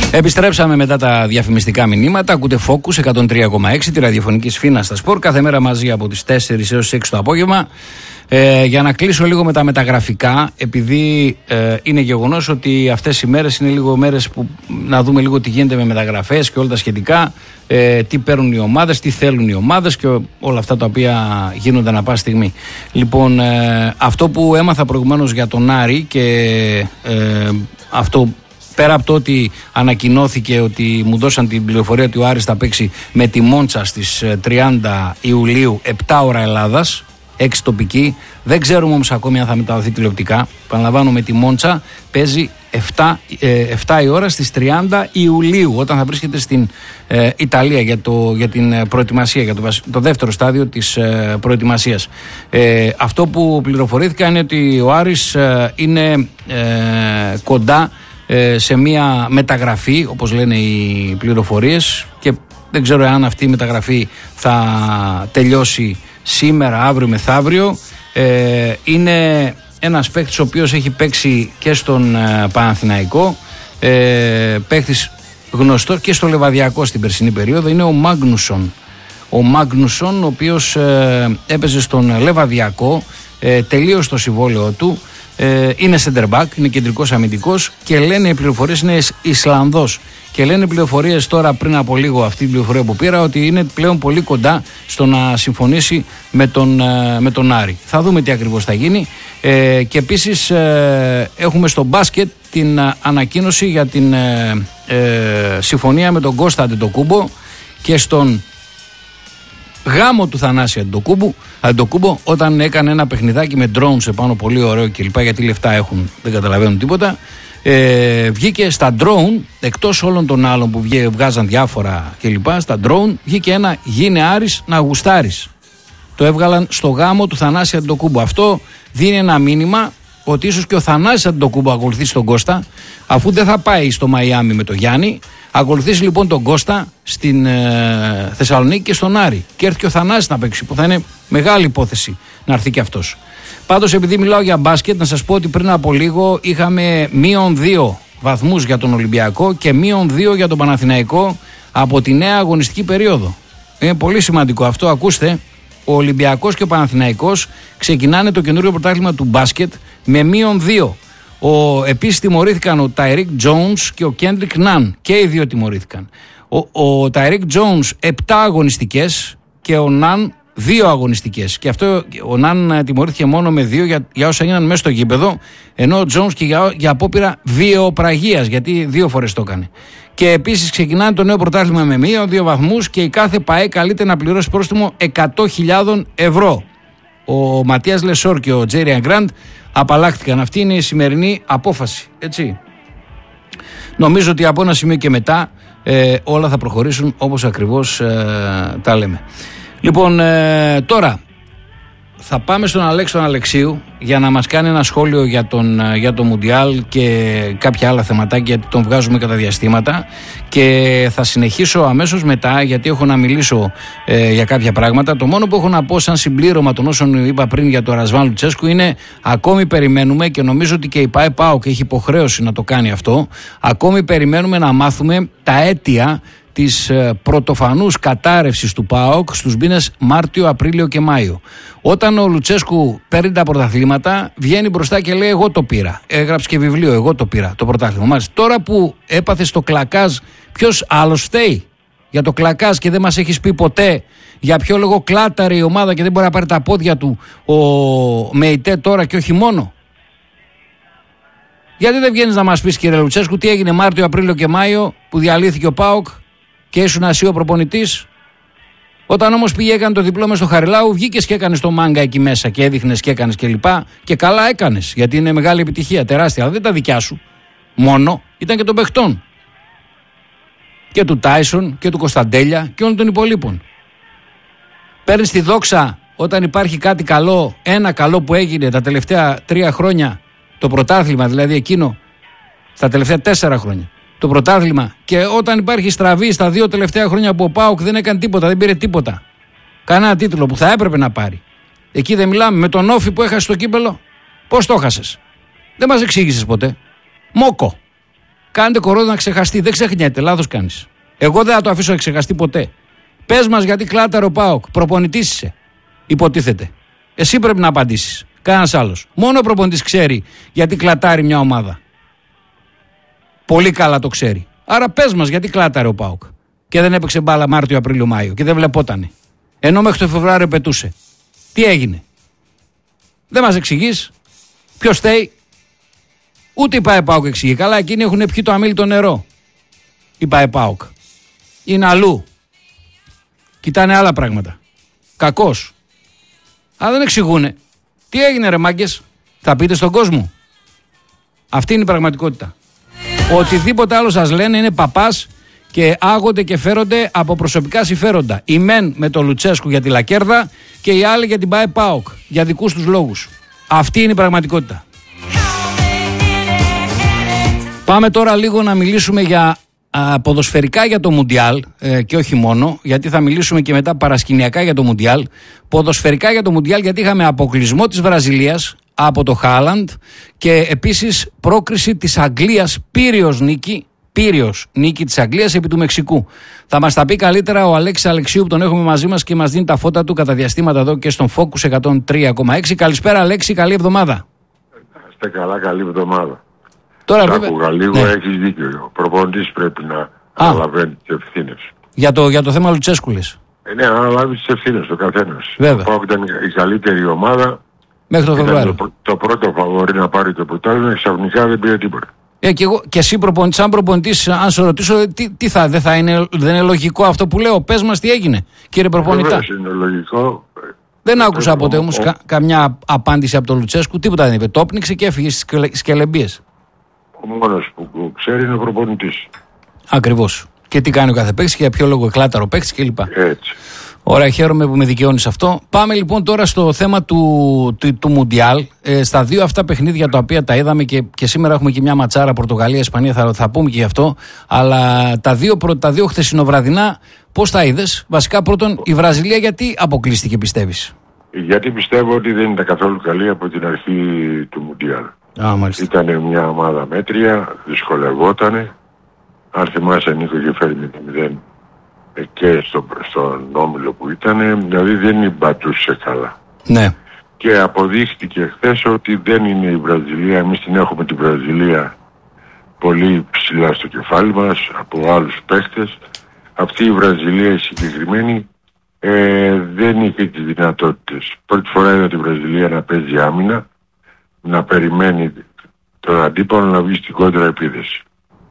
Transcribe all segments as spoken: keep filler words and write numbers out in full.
Επιστρέψαμε μετά τα διαφημιστικά μηνύματα. Ακούτε Focus εκατόν τρία κόμμα έξι, τη ραδιοφωνική σφήνα στα σπορ. Κάθε μέρα μαζί από τις τέσσερις έως τις έξι το απόγευμα. Ε, για να κλείσω λίγο με τα μεταγραφικά, επειδή ε, είναι γεγονός ότι αυτές οι μέρες είναι λίγο μέρες που να δούμε λίγο τι γίνεται με μεταγραφές και όλα τα σχετικά, ε, τι παίρνουν οι ομάδες, τι θέλουν οι ομάδες και όλα αυτά τα οποία γίνονται ανά πάση στιγμή. Λοιπόν, ε, αυτό που έμαθα προηγουμένως για τον Άρη και ε, αυτό, πέρα από το ότι ανακοινώθηκε ότι μου δώσαν την πληροφορία ότι ο Άρης θα παίξει με τη Μόντσα στις τριάντα Ιουλίου, επτά ώρα Ελλάδας, έξι τοπική. Δεν ξέρουμε όμως ακόμη αν θα μεταδοθεί τηλεοπτικά. Παραλαμβάνω, με τη Μόντσα παίζει επτά, επτά η ώρα στις τριάντα Ιουλίου, όταν θα βρίσκεται στην ε, Ιταλία για, το, για την προετοιμασία, για το, το δεύτερο στάδιο της ε, προετοιμασίας. Ε, αυτό που πληροφορήθηκα είναι ότι ο Άρης ε, είναι ε, κοντά ε, σε μια μεταγραφή, όπως λένε οι πληροφορίες, και δεν ξέρω αν αυτή η μεταγραφή θα τελειώσει σήμερα, αύριο, μεθαύριο. Ε, είναι ένας παίκτης ο οποίος έχει παίξει και στον ε, Παναθηναϊκό, ε, παίκτης γνωστός και στο Λεβαδιακό στην περσινή περίοδο. Είναι ο Μάγνουσον. Ο Μάγνουσον, ο οποίος ε, έπαιζε στον Λεβαδιακό, ε, τελείωσε το συμβόλαιο του, ε, είναι center back, είναι κεντρικός αμυντικός και λένε οι πληροφορίες, είναι Ισλανδός. Και λένε πληροφορίες τώρα, πριν από λίγο, αυτή την πληροφορία που πήρα, ότι είναι πλέον πολύ κοντά στο να συμφωνήσει με τον, με τον Άρη. Θα δούμε τι ακριβώς θα γίνει. Ε, και επίσης ε, έχουμε στο μπάσκετ την ε, ανακοίνωση για την ε, ε, συμφωνία με τον Κώστα Αντετοκούμπο και στον γάμο του Θανάση Αντετοκούμπο, όταν έκανε ένα παιχνιδάκι με drones επάνω, πολύ ωραίο κλπ. Γιατί λεφτά έχουν, δεν καταλαβαίνουν τίποτα. Ε, βγήκε στα drone, εκτός όλων των άλλων που βγάζαν διάφορα κλπ, στα drone βγήκε ένα «Γίνε Άρης να γουστάρεις». Το έβγαλαν στο γάμο του Θανάση Αντετοκούμπο. Αυτό δίνει ένα μήνυμα ότι ίσως και ο Θανάσης Αντετοκούμπο ακολουθήσει τον Κώστα, αφού δεν θα πάει στο Μαϊάμι με τον Γιάννη. Ακολουθήσει λοιπόν τον Κώστα στην ε, Θεσσαλονίκη και στον Άρη, και έρθει και ο Θανάσης να παίξει, που θα είναι μεγάλη υπόθεση να έρθει και αυτός. Πάντως, επειδή μιλάω για μπάσκετ, να σας πω ότι πριν από λίγο είχαμε μείον δύο βαθμούς για τον Ολυμπιακό και μείον δύο για τον Παναθηναϊκό από τη νέα αγωνιστική περίοδο. Είναι πολύ σημαντικό αυτό. Ακούστε, ο Ολυμπιακός και ο Παναθηναϊκός ξεκινάνε το καινούριο πρωτάθλημα του μπάσκετ με μείον δύο. Ο, επίσης τιμωρήθηκαν ο Τάιρικ Τζόουνς και ο Κέντρικ Ναν. Και οι δύο τιμωρήθηκαν. Ο, ο Τάιρικ Τζόουνς επτά αγωνιστικές και ο Ναν δύο αγωνιστικές. Και αυτό ο Ναν τιμωρήθηκε μόνο με δύο για, για όσα έγιναν μέσα στο γήπεδο, ενώ ο Τζόουνς και για, για απόπειρα βιαιοπραγίας, γιατί δύο φορές το έκανε. Και επίσης ξεκινάνε το νέο πρωτάθλημα με μία, δύο βαθμούς, και η κάθε ΠΑΕ καλείται να πληρώσει πρόστιμο εκατό χιλιάδες ευρώ. Ο Ματίας Λεσόρ και ο Τζέριαν Γκραντ απαλλάχθηκαν. Αυτή είναι η σημερινή απόφαση. Έτσι. Νομίζω ότι από ένα σημείο και μετά ε, όλα θα προχωρήσουν όπως ακριβώς ε, τα λέμε. Λοιπόν, ε, τώρα θα πάμε στον Αλέξη τον Αλεξίου για να μας κάνει ένα σχόλιο για τον, για τον Μουντιάλ και κάποια άλλα θεματάκια, γιατί τον βγάζουμε κατά διαστήματα, και θα συνεχίσω αμέσως μετά, γιατί έχω να μιλήσω ε, για κάποια πράγματα. Το μόνο που έχω να πω σαν συμπλήρωμα των όσων είπα πριν για τον Ρασβάν Λουτσέσκου είναι ακόμη περιμένουμε, και νομίζω ότι και η ΠΑΕ ΠΑΟΚ έχει υποχρέωση να το κάνει αυτό, ακόμη περιμένουμε να μάθουμε τα αίτια της πρωτοφανούς κατάρρευσης του ΠΑΟΚ στους μήνες Μάρτιο, Απρίλιο και Μάιο. Όταν ο Λουτσέσκου παίρνει τα πρωταθλήματα, βγαίνει μπροστά και λέει εγώ το πήρα. Έγραψε και βιβλίο, εγώ το πήρα το πρωτάθλημα. Μάλιστα, τώρα που έπαθε στο κλακάζ, ποιος άλλος φταίει για το κλακάζ και δεν μας έχεις πει ποτέ για ποιο λόγο κλάταρε η ομάδα και δεν μπορεί να πάρει τα πόδια του ο ΜΕΙΤΕ τώρα και όχι μόνο? Γιατί δεν βγαίνεις να μας πεις, κύριε Λουτσέσκου, τι έγινε Μάρτιο, Απρίλιο και Μάιο που διαλύθηκε ο ΠΑΟΚ και ήσουν εσύ ο προπονητής? Όταν όμως πήγε έκανε το διπλό μες στο Χαριλάου, βγήκες και έκανες το μάγκα εκεί μέσα και έδειχνες και έκανες και λοιπά, και καλά έκανες, γιατί είναι μεγάλη επιτυχία, τεράστια, αλλά δεν τα δικιά σου μόνο, ήταν και των παιχτών, και του Τάισον και του Κωνσταντέλια και όλων των υπολείπων. Παίρνεις τη δόξα όταν υπάρχει κάτι καλό, ένα καλό που έγινε τα τελευταία τρία χρόνια, το πρωτάθλημα δηλαδή εκείνο, στα τελευταία τέσσερα χρόνια. Το πρωτάθλημα, και όταν υπάρχει στραβή στα δύο τελευταία χρόνια που ο ΠΑΟΚ δεν έκανε τίποτα, δεν πήρε τίποτα. Κανένα τίτλο που θα έπρεπε να πάρει. Εκεί δεν μιλάμε. Με τον Όφη που έχασε το κύπελο, πώς το έχασες? Δεν μας εξήγησες ποτέ. Μόκο. Κάντε κορώδο να ξεχαστεί. Δεν ξεχνιέται, λάθος κάνεις. Εγώ δεν θα το αφήσω να ξεχαστεί ποτέ. Πες μας γιατί κλάταρε ο ΠΑΟΚ. Προπονητής είσαι. Υποτίθεται. Εσύ πρέπει να απαντήσεις. Κανένας άλλος. Μόνο ο προπονητής ξέρει γιατί κλατάρει μια ομάδα. Πολύ καλά το ξέρει. Άρα πες μας γιατί κλάταρε ο ΠΑΟΚ. Και δεν έπαιξε μπάλα Μάρτιο, Απρίλιο, Μάιο. Και δεν βλεπότανε. Ενώ μέχρι το Φεβρουάριο πετούσε. Τι έγινε. Δεν μας εξηγείς. Ποιος φταίει. Ούτε η ΠΑΕ ΠΑΟΚ εξηγεί. Καλά, εκείνοι έχουν πιει το αμήλυτο νερό. Η ΠΑΕ ΠΑΟΚ. Είναι αλλού. Κοιτάνε άλλα πράγματα. Κακός. Αλλά δεν εξηγούνε. Τι έγινε ρε μάγκες. Θα πείτε στον κόσμο. Αυτή είναι η πραγματικότητα. Οτιδήποτε άλλο σας λένε είναι παπάς και άγονται και φέρονται από προσωπικά συμφέροντα. Οι μεν με τον Λουτσέσκου για τη Λακέρδα και οι άλλοι για την ΠΑΕ ΠΑΟΚ. Για δικούς τους λόγους. Αυτή είναι η πραγματικότητα. Πάμε τώρα λίγο να μιλήσουμε για α, ποδοσφαιρικά για το Μουντιάλ ε, και όχι μόνο, γιατί θα μιλήσουμε και μετά παρασκηνιακά για το Μουντιάλ. Ποδοσφαιρικά για το Μουντιάλ γιατί είχαμε αποκλεισμό της Βραζιλίας από το Χάλαντ και επίσης πρόκριση της Αγγλίας, πύριος νίκη, πύριος νίκη της Αγγλίας επί του Μεξικού. Θα μας τα πει καλύτερα ο Αλέξης Αλεξίου που τον έχουμε μαζί μας και μας δίνει τα φώτα του κατά διαστήματα εδώ και στον Focus εκατόν τρία κόμμα έξι. Καλησπέρα Αλέξη, καλή εβδομάδα. Είστε καλά, καλή εβδομάδα. Τώρα Σ' άκουγα λίγο, ναι. Έχεις δίκιο. Ο προπονητής πρέπει να αναλαβαίνει τις ευθύνες. Για το, για το θέμα Λουτσέσκου λες. Ε, ναι, αναλάβει τις ευθύνες ο καθένας. Βέβαια. Ο ΠΑΟΚ ήταν η καλύτερη ομάδα. Μέχρι το Φεβρουάριο. Το, το πρώτο φαβορί να πάρει το πρωτάθλημα, ξαφνικά δεν πήρε τίποτα. Ε, και, εγώ, και εσύ προπονητής, σαν προπονητής, αν σε ρωτήσω, τι, τι θα, δεν θα είναι, δεν είναι λογικό αυτό που λέω. Πες μας τι έγινε, κύριε προπονητά. Βεβαίως είναι λογικό. Δεν άκουσα ποτέ όμως κα, καμιά απάντηση από τον Λουτσέσκου, τίποτα δεν είπε. Το όπνιξε και έφυγε στις σκελεμπίες. Ο μόνος που ξέρει είναι ο προπονητής. Ακριβώς. Και τι κάνει ο κάθε παίκτης και για ποιο λόγο εκλάταρο παίκτης κλπ. Έτσι. Ωραία, χαίρομαι που με δικαιώνεις αυτό. Πάμε λοιπόν τώρα στο θέμα του, του, του Μουντιάλ. Ε, στα δύο αυτά παιχνίδια τα οποία τα είδαμε και, και σήμερα έχουμε και μια ματσάρα Πορτογαλία-Ισπανία, θα, θα πούμε και γι' αυτό. Αλλά τα δύο, τα δύο χθεσινοβραδινά, πώς τα είδες? Βασικά πρώτον, η Βραζιλία γιατί αποκλείστηκε, πιστεύεις? Γιατί πιστεύω ότι δεν ήταν καθόλου καλή από την αρχή του Μουντιάλ. Ήταν μια ομάδα μέτρια, δυσκολευότανε. Αν θυμάσαι, Νίκο, είχε φέρει με το μηδέν και στο, στον όμιλο που ήταν, δηλαδή δεν πατούσε καλά. Ναι. Και αποδείχτηκε χθες ότι δεν είναι η Βραζιλία, εμείς την έχουμε την Βραζιλία πολύ ψηλά στο κεφάλι μας από άλλους παίχτες. Αυτή η Βραζιλία η συγκεκριμένη ε, δεν είχε τις δυνατότητες. Πρώτη φορά είδα τη Βραζιλία να παίζει άμυνα, να περιμένει τον αντίπαλο να βγει στην κόντρα επίδεση.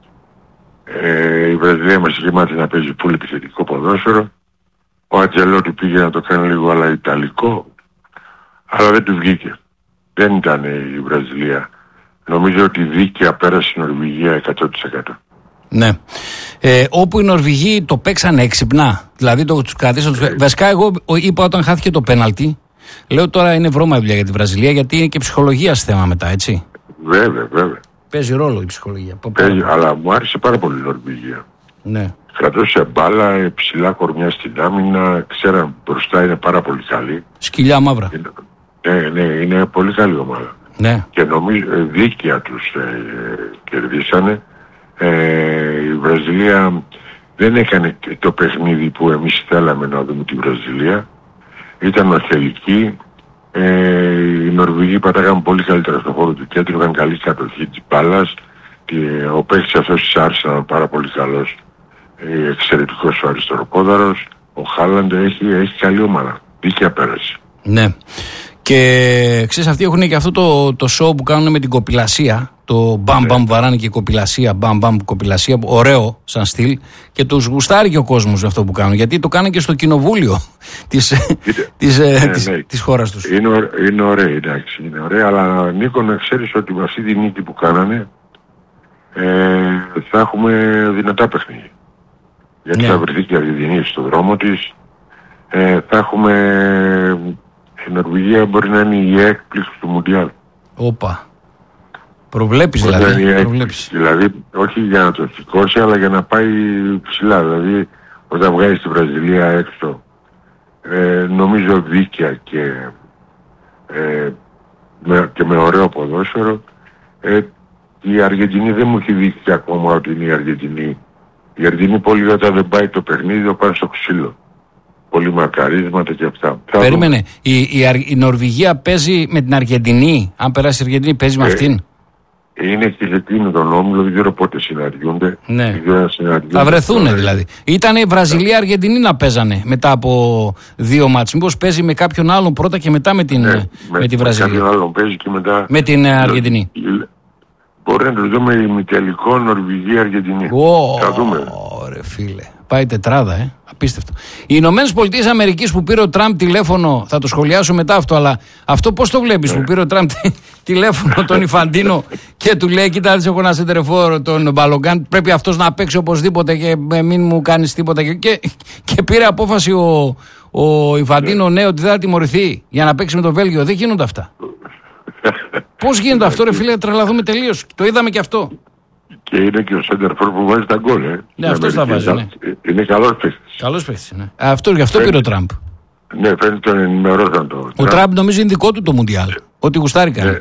Ε, η Βραζιλία μας είχε μάθει να παίζει πολύ επιθετικό ποδόσφαιρο. Ο Ατζελότη πήγε να το κάνει λίγο αλλά ιταλικό, αλλά δεν του βγήκε. Δεν ήταν η Βραζιλία. Νομίζω ότι δίκαια πέρασε η Νορβηγία εκατό τοις εκατό. Ναι. Ε, όπου οι Νορβηγοί το παίξανε έξυπνα, δηλαδή το, τους κρατήσαν. Τους... Βασικά, εγώ είπα όταν χάθηκε το πέναλτι, λέω τώρα είναι βρώμα δουλειά για τη Βραζιλία, γιατί είναι και ψυχολογία θέμα μετά, έτσι. Βέβαια, βέβαια. Παίζει ρόλο η ψυχολογία. Παίζει, αλλά μου άρεσε πάρα πολύ η Νορβηγία. Ναι. Κρατούσε μπάλα, ψηλά κορμιά στην άμυνα, ξέραν μπροστά είναι πάρα πολύ καλή. Σκυλιά μαύρα. Ναι, ναι, είναι πολύ καλή ομάδα. Ναι. Και νομίζω δίκαια τους ε, κερδίσανε. Ε, η Βραζιλία δεν έκανε το παιχνίδι που εμείς θέλαμε να δούμε τη Βραζιλία. Ήταν ορθελική. Ε, οι Νορβηγοί πατάγαν πολύ καλύτερα στον χώρο του κέντρου, είχαν καλή κατοχή της μπάλας. Ο παίκτης αυτός της Άρσεναλ ήταν πάρα πολύ καλός. Ε, εξαιρετικός ο αριστεροπόδαρος. Ο Χάλαντ έχει, έχει καλή ομάδα. Δίκαια πέρασε. Ναι. Και ξέρεις, αυτοί έχουν και αυτό το, το show που κάνουν με την κοπηλασία. Το μπαμ μπαμ βαράνε και κοπηλασία, μπαμ μπαμ κοπηλασία. Ωραίο σαν στυλ. Και τους γουστάρει και ο κόσμος αυτό που κάνουν. Γιατί το κάνουν και στο κοινοβούλιο της, της, ναι, της, ναι. της χώρας τους. Είναι, ωραί, είναι ωραία, εντάξει. Είναι ωραία, αλλά Νίκο να ξέρεις ότι με αυτή τη νίκη που κάνανε ε, θα έχουμε δυνατά παιχνίδια. Γιατί ναι. θα βρεθεί και αργεντινή στο δρόμο της. Ε, θα έχουμε... Η Νορβηγία μπορεί να είναι η έκπληξη του Μουντιάλ. Όπα. Προβλέπεις δηλαδή. Προβλέπεις. Δηλαδή, όχι για να το σηκώσει, αλλά για να πάει ψηλά. Δηλαδή, όταν βγάζει τη Βραζιλία έξω, ε, νομίζω δίκαια και, ε, με, και με ωραίο ποδόσφαιρο, ε, Η Αργεντινή δεν μου έχει δείξει ακόμα ότι είναι η Αργεντινή. Η Αργεντινή πολύ όταν δεν πάει το παιχνίδι το πάνε στο ξύλο. Πολύ μακαρίσματα και αυτά. Περίμενε, η, η, η Νορβηγία παίζει με την Αργεντινή. Αν περάσει η Αργεντινή παίζει ε, με αυτήν. Είναι και σε εκείνο τον όμιλο, δεν ξέρω πότε συναντιούνται. Ναι. Θα βρεθούν δηλαδή. Ήταν η Βραζιλία-Αργεντινή να παίζανε μετά από δύο μάτς. Μήπως παίζει με κάποιον άλλον πρώτα και μετά με την, ναι, με, με τη Βραζιλία. Με κάποιον άλλον παίζει και μετά. Με την Αργεντινή. Μπορεί να το δούμε ημιτελικό Νορβηγία-Αργεντινή. Oh, θα δούμε. Ωραία φίλε. Πάει τετράδα, ε. Απίστευτο. Οι Ηνωμένες Πολιτείες Αμερικής που πήρε ο Τραμπ τηλέφωνο, θα το σχολιάσω μετά αυτό, αλλά αυτό πώς το βλέπεις, που πήρε ο Τραμπ τηλέφωνο τον Ιφαντίνο και του λέει: κοίτα, έχω ένα σεντερφόρ τον Μπαλογκάν, πρέπει αυτός να παίξει οπωσδήποτε και μην μου κάνεις τίποτα. Και, και, και πήρε απόφαση ο, ο Ιφαντίνο, ναι, ότι δεν θα τιμωρηθεί για να παίξει με το Βέλγιο. Δεν γίνονται αυτά. Πώς γίνεται αυτό, ρε φίλε, τρελαθούμε τελείως. Το είδαμε και αυτό. Και είναι και ο σέντερφορ που βάζει τα γκολ, ε. Ναι, αυτός θα βάζει, ναι. Είναι καλός παίκτης. Καλός παίκτης, ναι. Αυτό, γι' αυτό πήρε ο Τραμπ. Ναι, φαίνεται τον ενημερώσαν το. Ο Τραμπ νομίζω είναι δικό του το Μουντιάλ. Ό,τι γουστάρει κάνει.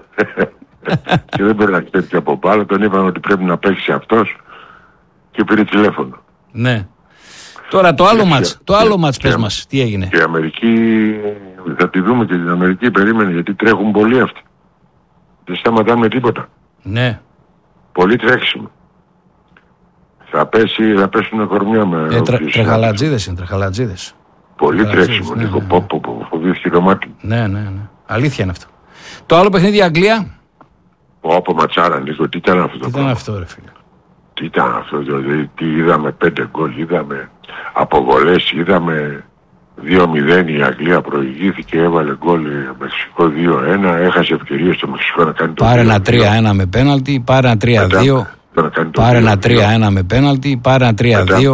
Και δεν μπορεί να ξέρει από πάνω. Τον είπαν ότι πρέπει να παίξει αυτός και πήρε τηλέφωνο. Ναι. Τώρα το άλλο μάτς, το άλλο μάτς πες μας, τι έγινε. Και η Αμερική, θα τη δούμε και την Αμερική, περίμενε, γιατί τρέχουν πολύ αυτοί. Δεν σταματάμε τίποτα. Ναι. Πολύ τρέξιμο. Θα, πέσει, θα πέσουν κορμιά με... Ε, τρα, τρεχαλατζίδες είναι, τρεχαλατζίδες. Πολύ τρέξιμο, ναι, Νίκο, ναι, ναι. Πόπο, που φοβήθηκε το μάτι. Ναι, ναι, ναι. Αλήθεια είναι αυτό. Το άλλο παιχνίδι Αγγλία. Όπο ματσάρα, Νίκο, τι ήταν αυτό. Τι ήταν πράγμα. Αυτό, ρε φίλε. Τι ήταν αυτό, δηλαδή, τι είδαμε, πέντε γκολ, είδαμε αποβολές, είδαμε δύο μηδέν η Αγγλία προηγήθηκε, έβαλε γκολ Μεξικό δύο ένα, έχασε ευκαιρίες στο Μεξικό να κάνει το πάρε ένα τρία ένα με πέναλτι, πάρε ένα τρία δύο, πάρε ένα τρία ένα με πέναλτι, πάρε ένα τρία δύο.